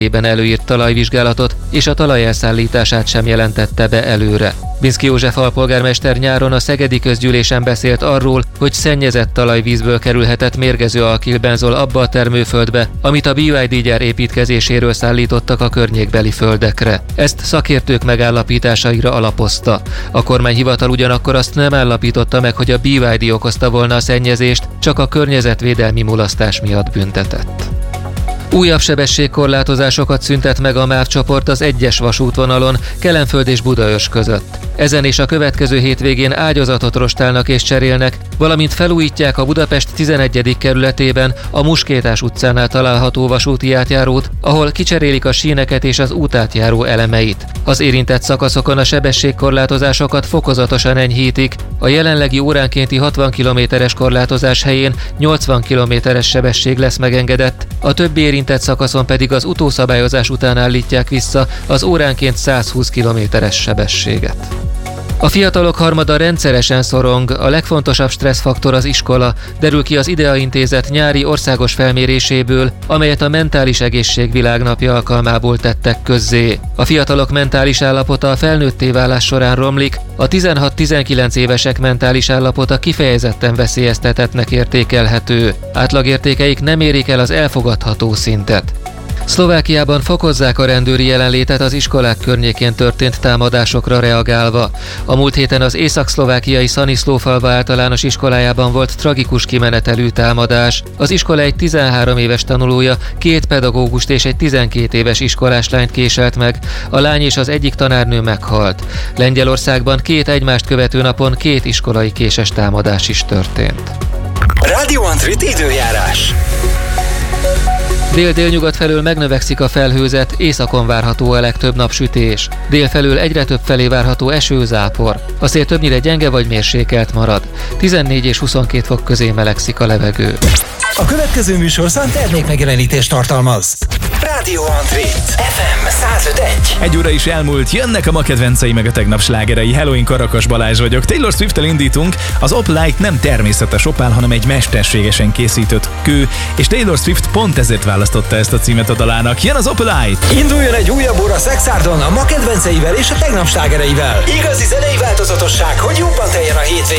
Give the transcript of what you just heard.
ében előírt talajvizsgálatot, és a talaj elszállítását sem jelentette be előre. Binszky József alpolgármester nyáron a szegedi közgyűlésen beszélt arról, hogy szennyezett talajvízből kerülhetett mérgező alkilbenzol abba a termőföldbe, amit a BYD gyár építkezéséről szállítottak a környékbeli földekre. Ezt szakértők megállapításaira alapozta. A kormányhivatal ugyanakkor azt nem állapította meg, hogy a BYD okozta volna a szennyezést, csak a környezetvédelmi mulasztás miatt büntetett. Újabb sebességkorlátozásokat szüntet meg a MÁV csoport az 1-es vasútvonalon Kelenföld és Budaörs között. Ezen és a következő hétvégén ágyazatot rostálnak és cserélnek, valamint felújítják a Budapest 11. kerületében a Muskétás utcánál található vasúti átjárót, ahol kicserélik a síneket és az útátjáró elemeit. Az érintett szakaszokon a sebességkorlátozásokat fokozatosan enyhítik, a jelenlegi óránkénti 60 km-es korlátozás helyén 80 km-es sebesség lesz megengedett, a többi érintett szakaszon pedig az utószabályozás után állítják vissza az óránként 120 km-es sebességet. A fiatalok harmada rendszeresen szorong, a legfontosabb stresszfaktor az iskola, derül ki az IDEA Intézet nyári országos felméréséből, amelyet a Mentális Egészség Világnapja alkalmából tettek közzé. A fiatalok mentális állapota a felnőtté válás során romlik, a 16-19 évesek mentális állapota kifejezetten veszélyeztetettnek értékelhető. Átlagértékeik nem érik el az elfogadható szintet. Szlovákiában fokozzák a rendőri jelenlétet az iskolák környékén történt támadásokra reagálva. A múlt héten az észak-szlovákiai Szaniszlófalva általános iskolájában volt tragikus kimenetelű támadás. Az iskola egy 13 éves tanulója 2 pedagógust és egy 12 éves iskolás lányt késelt meg. A lány és az egyik tanárnő meghalt. Lengyelországban 2 egymást követő napon 2 iskolai késes támadás is történt. Radio Antrit időjárás. Dél-délnyugat felől megnövekszik a felhőzet, északon várható a legtöbb napsütés. Dél felől egyre több felé várható eső-zápor. A szél többnyire gyenge vagy mérsékelt marad. 14 és 22 fok közé melegszik a levegő. A következő műsorszám termékmegjelenítést tartalmaz. Radio Antrit FM 105.1. Egy óra is elmúlt, jönnek a ma kedvencei meg a tegnap slágerei. Hello, én Karakas Balázs vagyok. Taylor Swift-tel indítunk. Az Opalite nem természetes opál, hanem egy mesterségesen készített kő, és Taylor Swift pont ezért választotta ezt a címet a dalának. Jön az Opalite! Induljon egy újabb óra Szexárdon a ma kedvenceivel és a tegnap slágereivel. Igazi zenei változatosság, hogy jobban teljen a hétvége.